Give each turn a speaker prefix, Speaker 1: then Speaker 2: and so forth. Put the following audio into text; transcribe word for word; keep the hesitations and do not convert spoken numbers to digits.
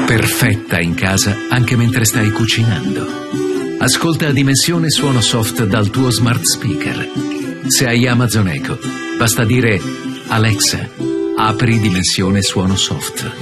Speaker 1: perfetta in casa anche mentre stai cucinando. Ascolta Dimensione Suono Soft dal tuo smart speaker. Se hai Amazon Echo, basta dire: Alexa, apri Dimensione Suono Soft.